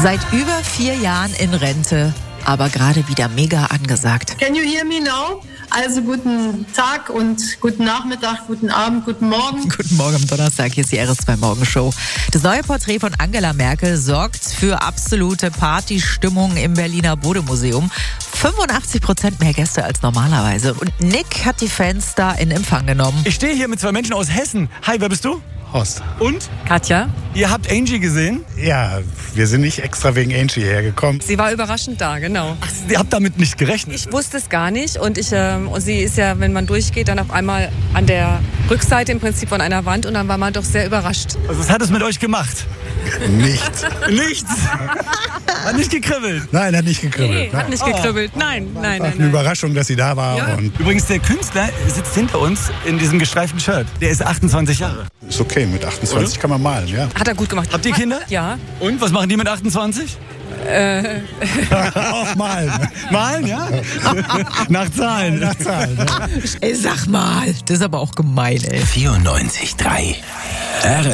Seit über 4 Jahren in Rente, aber gerade wieder mega angesagt. Can you hear me now? Also guten Tag und guten Nachmittag, guten Abend, guten Morgen. Guten Morgen am Donnerstag, hier ist die RS2 Morgenshow. Das neue Porträt von Angela Merkel sorgt für absolute Partystimmung im Berliner Bode-Museum. 85% mehr Gäste als normalerweise. Und Nick hat die Fans da in Empfang genommen. Ich stehe hier mit 2 Menschen aus Hessen. Hi, wer bist du? Horst. Und? Katja. Ihr habt Angie gesehen? Ja, wir sind nicht extra wegen Angie hergekommen. Sie war überraschend da, genau. Ach, ihr habt damit nicht gerechnet? Ich wusste es gar nicht und sie ist ja, wenn man durchgeht, dann auf einmal an der Rückseite im Prinzip von einer Wand und dann war man doch sehr überrascht. Also was hat es mit euch gemacht? Nichts. Nichts? Hat nicht gekribbelt? Nein, hat nicht gekribbelt. Nee, hat nicht gekribbelt. Nein. Eine Überraschung, dass sie da war. Ja. Und Übrigens, der Künstler sitzt hinter uns in diesem gestreiften Shirt. Der ist 28 Jahre. ist okay, mit 28 kann man malen, ja. Hat er gut gemacht. Habt ihr Kinder? Ja. Und, was machen die mit 28? Auch malen. Malen, ja? Nach Zahlen. Nach Zahlen. Ja. Ey, sag mal, das ist aber auch gemein, ey. 94.3